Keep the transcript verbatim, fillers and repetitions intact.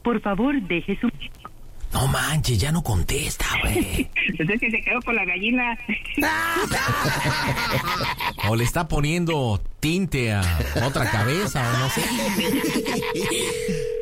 Por favor, deje su... No manches, ya no contesta, güey. Pues es que se quedó con la gallina. O le está poniendo tinte a otra cabeza, o no sé.